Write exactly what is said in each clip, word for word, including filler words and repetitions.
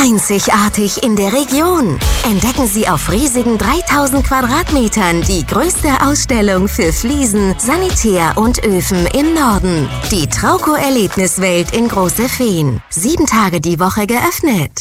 Einzigartig in der Region. Entdecken Sie auf riesigen dreitausend Quadratmetern die größte Ausstellung für Fliesen, Sanitär und Öfen im Norden. Die Trauco-Erlebniswelt in Große Feen. Sieben Tage die Woche geöffnet.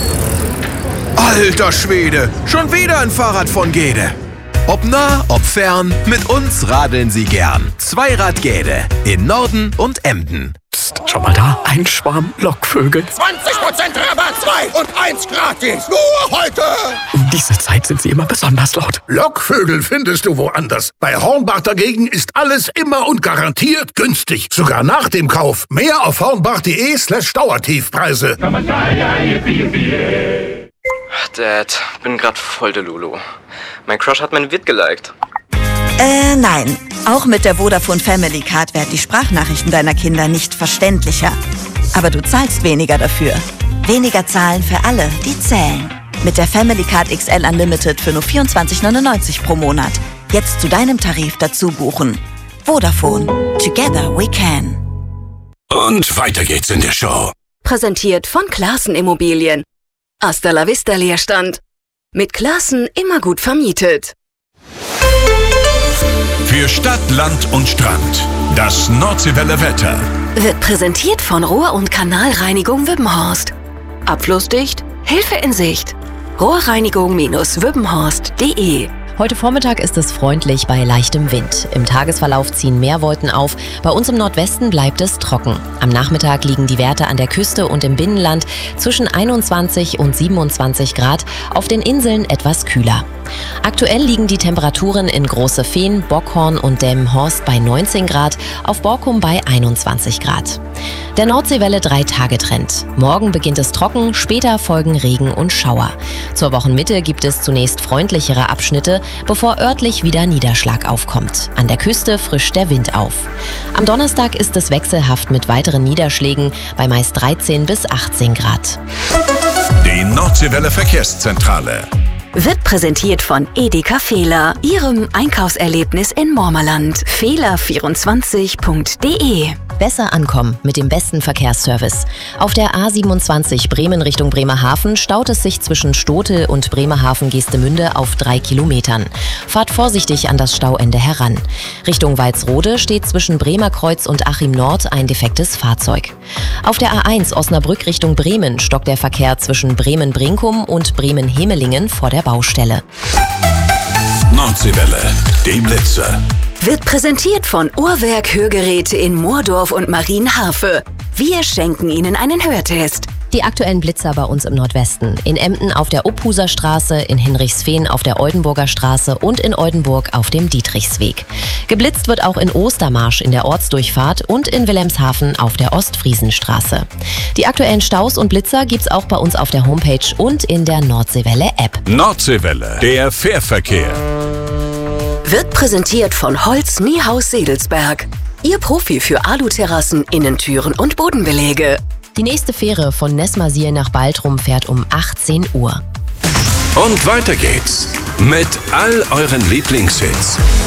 Alter Schwede, schon wieder ein Fahrrad von Gede. Ob nah, ob fern, mit uns radeln Sie gern. Zweirad Gede in Norden und Emden. Psst, schau mal da, ein Schwarm Lockvögel. zwanzig Prozent Rabatt, zwei und eins gratis. Nur heute. Um diese Zeit sind sie immer besonders laut. Lockvögel findest du woanders. Bei Hornbach dagegen ist alles immer und garantiert günstig. Sogar nach dem Kauf. Mehr auf hornbach.de slash Dauertiefpreise. Dad, bin grad voll der Lulu. Mein Crush hat mein Vid geliked. Äh, nein. Auch mit der Vodafone Family Card werden die Sprachnachrichten deiner Kinder nicht verständlicher. Aber du zahlst weniger dafür. Weniger zahlen für alle, die zählen. Mit der Family Card X L Unlimited für nur vierundzwanzig neunundneunzig pro Monat. Jetzt zu deinem Tarif dazu buchen. Vodafone. Together we can. Und weiter geht's in der Show. Präsentiert von Classen Immobilien. Hasta la vista Leerstand. Mit Classen immer gut vermietet. Für Stadt, Land und Strand. Das Nordseewelle Wetter. Wird präsentiert von Rohr- und Kanalreinigung Wippenhorst. Abflussdicht, Hilfe in Sicht. Rohrreinigung Wippenhorst punkt de. Heute Vormittag ist es freundlich bei leichtem Wind. Im Tagesverlauf ziehen mehr Wolken auf. Bei uns im Nordwesten bleibt es trocken. Am Nachmittag liegen die Werte an der Küste und im Binnenland zwischen einundzwanzig und siebenundzwanzig Grad, auf den Inseln etwas kühler. Aktuell liegen die Temperaturen in Große Feen, Bockhorn und Delmenhorst bei neunzehn Grad, auf Borkum bei einundzwanzig Grad. Der Nordseewelle drei Tage Trend. Morgen beginnt es trocken, später folgen Regen und Schauer. Zur Wochenmitte gibt es zunächst freundlichere Abschnitte, bevor örtlich wieder Niederschlag aufkommt. An der Küste frischt der Wind auf. Am Donnerstag ist es wechselhaft mit weiteren Niederschlägen bei meist dreizehn bis achtzehn Grad. Die Nordseewelle Verkehrszentrale. Wird präsentiert von Edeka Fehler, Ihrem Einkaufserlebnis in Mormerland. Fehler vierundzwanzig punkt de. Besser ankommen mit dem besten Verkehrsservice. Auf der A siebenundzwanzig Bremen Richtung Bremerhaven staut es sich zwischen Stotel und Bremerhaven-Geestemünde auf drei Kilometern. Fahrt vorsichtig an das Stauende heran. Richtung Walsrode steht zwischen Bremerkreuz und Achim Nord ein defektes Fahrzeug. Auf der A eins Osnabrück Richtung Bremen stockt der Verkehr zwischen Bremen-Brinkum und Bremen-Hemelingen vor der Baustelle. Nordseewelle, die Blitzer. Wird präsentiert von Uhrwerk Hörgeräte in Moordorf und Marienharfe. Wir schenken Ihnen einen Hörtest. Die aktuellen Blitzer bei uns im Nordwesten. In Emden auf der Uphuser Straße, in Hinrichsfehn auf der Oldenburger Straße und in Oldenburg auf dem Dietrichsweg. Geblitzt wird auch in Ostermarsch in der Ortsdurchfahrt und in Wilhelmshaven auf der Ostfriesenstraße. Die aktuellen Staus und Blitzer gibt's auch bei uns auf der Homepage und in der Nordseewelle-App. Nordseewelle, der Fährverkehr. Wird präsentiert von Holz Niehaus Sedelsberg. Ihr Profi für Aluterrassen, Innentüren und Bodenbeläge. Die nächste Fähre von Nesmasil nach Baltrum fährt um achtzehn Uhr. Und weiter geht's mit all euren Lieblingshits.